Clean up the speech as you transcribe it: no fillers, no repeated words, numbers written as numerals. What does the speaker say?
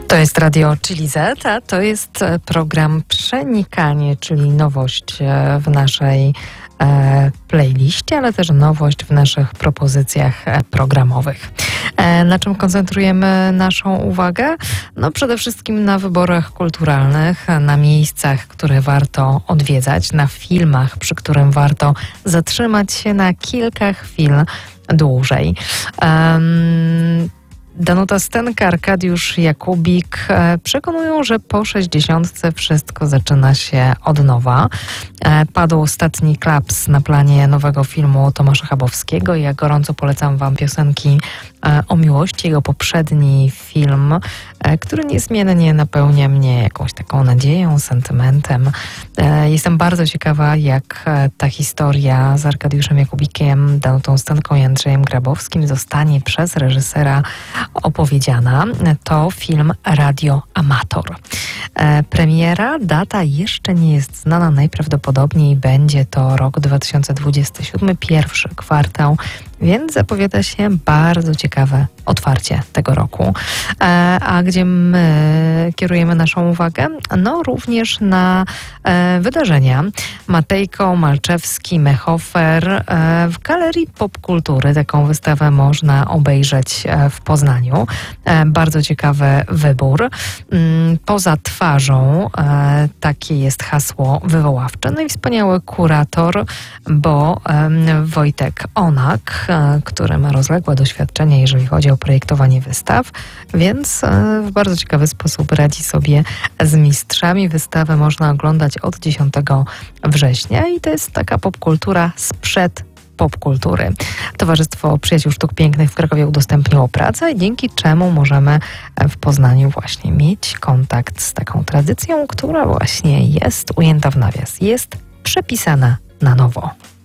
To jest Radio Chili Z, a to jest program Przenikanie, czyli nowość w naszej playliście, ale też nowość w naszych propozycjach programowych. Na czym koncentrujemy naszą uwagę? No przede wszystkim na wyborach kulturalnych, na miejscach, które warto odwiedzać, na filmach, przy którym warto zatrzymać się na kilka chwil dłużej. Danuta Stenka, Arkadiusz Jakubik przekonują, że po 60 wszystko zaczyna się od nowa. Padł ostatni klaps na planie nowego filmu Tomasza Chabowskiego i ja gorąco polecam wam piosenki o miłości. Jego poprzedni film, który niezmiennie napełnia mnie jakąś taką nadzieją, sentymentem. Jestem bardzo ciekawa, jak ta historia z Arkadiuszem Jakubikiem, Danutą Stenką i Andrzejem Grabowskim zostanie przez reżysera opowiedziana. To film Radio Amator. Premiera, data jeszcze nie jest znana, najprawdopodobniej będzie to rok 2027, pierwszy kwartał, więc zapowiada się bardzo ciekawe otwarcie tego roku. A gdzie my kierujemy naszą uwagę? No również na wydarzenia. Matejko, Malczewski, Mehofer w Galerii Popkultury. Taką wystawę można obejrzeć w Poznaniu. Bardzo ciekawy wybór. Poza twarzą takie jest hasło wywoławcze. No i wspaniały kurator, bo Wojtek Onak, który ma rozległe doświadczenie, jeżeli chodzi o projektowanie wystaw, więc w bardzo ciekawy sposób radzi sobie z mistrzami. Wystawę można oglądać od 10 września i to jest taka popkultura sprzed popkultury. Towarzystwo Przyjaciół Sztuk Pięknych w Krakowie udostępniło pracę, dzięki czemu możemy w Poznaniu właśnie mieć kontakt z taką tradycją, która właśnie jest ujęta w nawias, jest przepisana na nowo.